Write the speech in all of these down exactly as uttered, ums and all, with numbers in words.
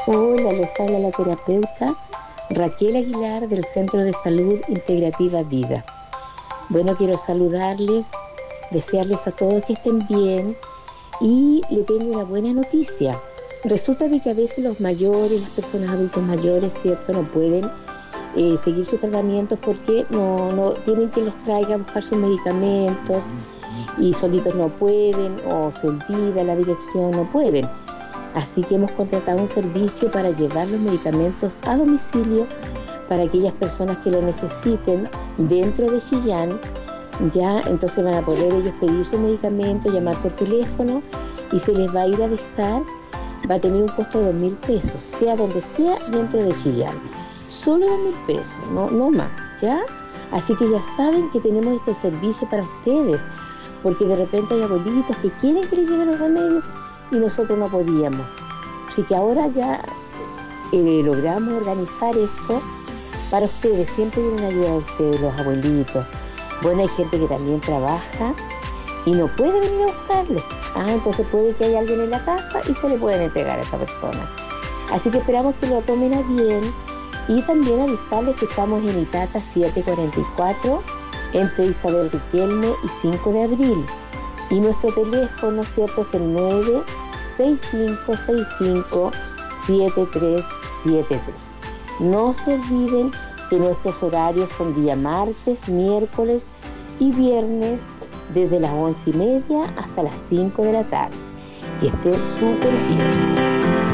Hola, les habla la terapeuta Raquel Aguilar del Centro de Salud Integrativa Vida. Bueno, quiero saludarles, desearles a todos que estén bien y le tengo una buena noticia. Resulta de que a veces los mayores, las personas adultos mayores, ¿cierto?, no pueden eh, seguir su tratamiento porque no, no tienen que los traiga a buscar sus medicamentos y solitos no pueden o se olvida la dirección, no pueden. Así que hemos contratado un servicio para llevar los medicamentos a domicilio para aquellas personas que lo necesiten dentro de Chillán. Ya, entonces van a poder ellos pedir su medicamento, llamar por teléfono y se les va a ir a dejar. Va a tener un costo de dos mil pesos, sea donde sea dentro de Chillán. Solo dos mil pesos, no, no más, ¿ya? Así que ya saben que tenemos este servicio para ustedes, porque de repente hay abuelitos que quieren que les lleven los remedios y nosotros no podíamos. Así que ahora ya eh, logramos organizar esto para ustedes. Siempre vienen a ayudar a ustedes, los abuelitos. Bueno, hay gente que también trabaja y no puede venir a buscarlo. Ah, entonces puede que haya alguien en la casa y se le pueden entregar a esa persona. Así que esperamos que lo tomen a bien y también avisarles que estamos en Itata siete cuarenta y cuatro entre Isabel Riquelme y cinco de abril. Y nuestro teléfono, ¿cierto?, es el nueve seis cinco seis cinco siete tres siete tres. No se olviden que nuestros horarios son día martes, miércoles y viernes desde las once y media hasta las cinco de la tarde. Que estén súper bien.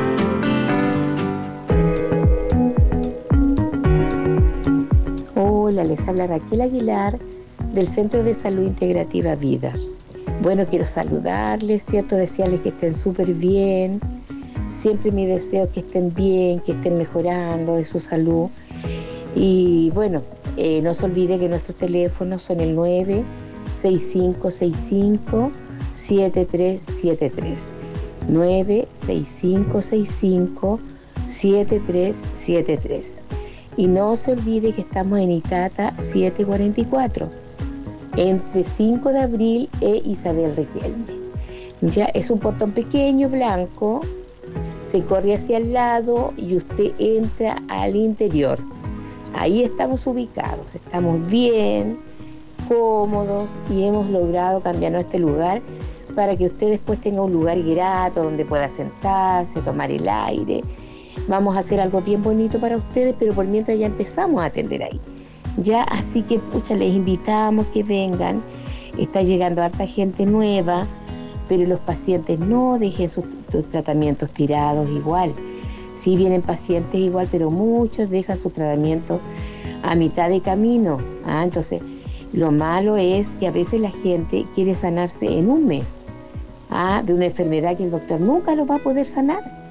Hola, les habla Raquel Aguilar del Centro de Salud Integrativa Vida. Bueno, quiero saludarles, ¿cierto? Desearles que estén súper bien. Siempre mi deseo es que estén bien, que estén mejorando de su salud. Y bueno, eh, no se olvide que nuestros teléfonos son el nueve seis cinco seis cinco siete tres siete tres. nueve seis cinco seis cinco siete tres siete tres. Y no se olvide que estamos en Itata siete cuarenta y cuatro. Entre cinco de abril e Isabel Riquelme. Ya es un portón pequeño, blanco, se corre hacia el lado y usted entra al interior. Ahí estamos ubicados, estamos bien, cómodos y hemos logrado cambiarnos este lugar para que usted después tenga un lugar grato donde pueda sentarse, tomar el aire. Vamos a hacer algo bien bonito para ustedes, pero por mientras ya empezamos a atender ahí. Ya, así que pucha, les invitamos que vengan. Está llegando harta gente nueva, pero los pacientes no dejen sus, sus tratamientos tirados igual. Sí vienen pacientes igual, pero muchos dejan sus tratamientos a mitad de camino. Ah, entonces, lo malo es que a veces la gente quiere sanarse en un mes, ah, de una enfermedad que el doctor nunca lo va a poder sanar.